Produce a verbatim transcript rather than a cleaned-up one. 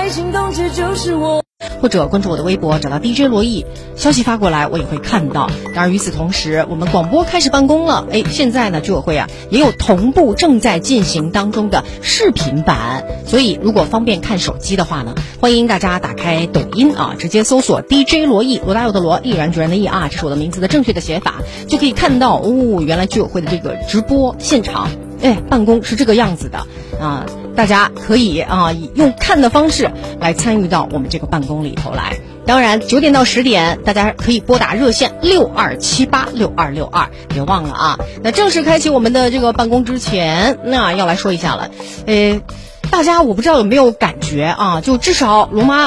会心动，这就是我。 或者关注我的微博，找到 D J 罗毅，消息发过来我也会看到。当然与此同时，我们广播开始办公了，哎，现在呢居委会啊也有同步正在进行当中的视频版，所以如果方便看手机的话呢，欢迎大家打开抖音啊，直接搜索 D J 罗毅，罗大佑的罗，毅然决然的毅啊，这是我的名字的正确的写法，就可以看到哦，原来居委会的这个直播现场，哎，办公是这个样子的啊。大家可以啊用看的方式来参与到我们这个办公里头来。当然九点到十点大家可以拨打热线六二七八六二六二，别忘了啊。那正式开启我们的这个办公之前，那要来说一下了，呃大家我不知道有没有感觉啊，就至少罗妈